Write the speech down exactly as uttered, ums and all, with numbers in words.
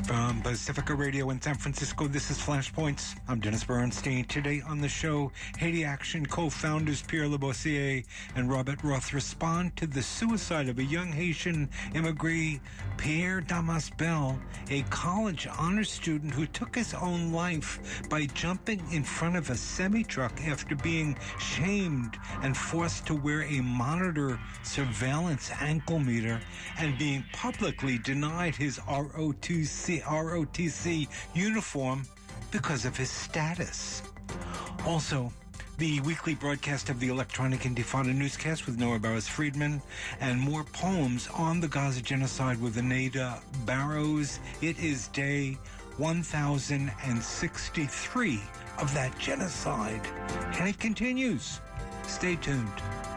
From Pacifica Radio in San Francisco, this is Flashpoints. I'm Dennis Bernstein. Today on the show, Haiti Action co-founders Pierre Lebossiere and Robert Roth respond to the suicide of a young Haitian immigrant, Pierre Damas Bell, a college honors student who took his own life by jumping in front of a semi-truck after being shamed and forced to wear a monitor surveillance ankle meter and being publicly denied his R O T C R O T C uniform because of his status. Also, the weekly broadcast of the Electronic Intifada newscast with Noah Barros-Friedman, and more poems on the Gaza genocide with Aneda Barrows. It is day one thousand sixty-three of that genocide, and it continues. Stay tuned.